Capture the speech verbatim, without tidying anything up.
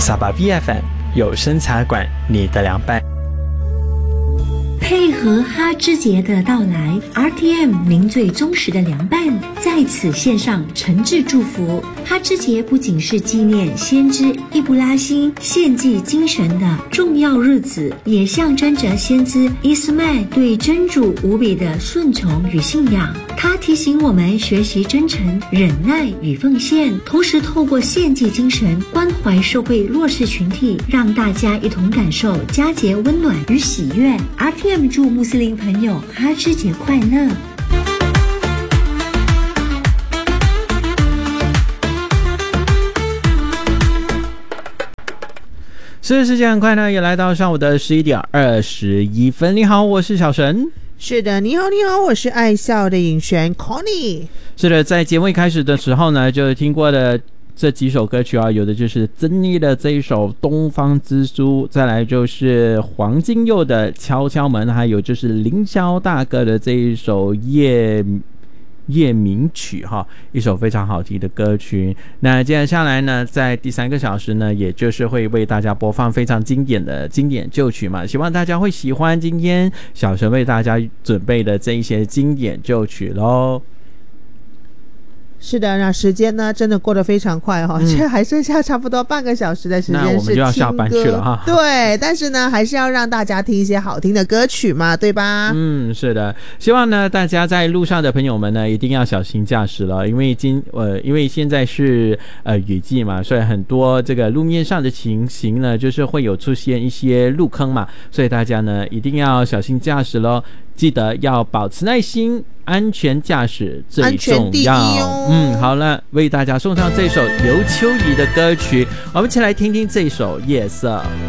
撒巴 B F M 有声茶馆，你的凉拌。 配合哈之节的到来 ，R T M 您最忠实的凉拌在此献上诚挚祝福。哈之节不仅是纪念先知易卜拉欣献祭精神的重要日子，也象征着先知伊斯麦对真主无比的顺从与信仰。它提醒我们学习真诚、忍耐与奉献，同时透过献祭精神关怀社会弱势群体，让大家一同感受佳节温暖与喜悦。R T M 祝穆斯林朋友哈之节快乐！ 是时间很快呢，也来到上午的十一点二十一分。你好，我是小神。 是的，你好，你好，我是爱笑的尹璇 Connie。 是的，在节目一开始的时候呢，就听过的这几首歌曲啊，有的就是曾毅的这一首《东方之珠》，再来就是黄金佑的《敲敲门》，还有就是凌霄大哥的这一首《夜夜明曲》哈，一首非常好听的歌曲。那接下来呢，在第三个小时呢，也就是会为大家播放非常经典的经典旧曲嘛，希望大家会喜欢今天小神为大家准备的这一些经典旧曲咯。 是的，那时间呢真的过得非常快哈、哦，现在、嗯、还剩下差不多半个小时的时间是听歌， 那我们就要下班去了哈。 对，但是呢还是要让大家听一些好听的歌曲嘛，对吧？ 嗯，是的，希望呢大家在路上的朋友们呢一定要小心驾驶了，因为今呃因为现在是呃雨季嘛，所以很多这个路面上的情形呢就是会有出现一些路坑嘛，所以大家呢一定要小心驾驶咯，记得要保持耐心。安全驾驶最重要，安全第一哦。嗯，好了，为大家送上这首尤秋怡的歌曲，我们一起来听听这首《夜色》。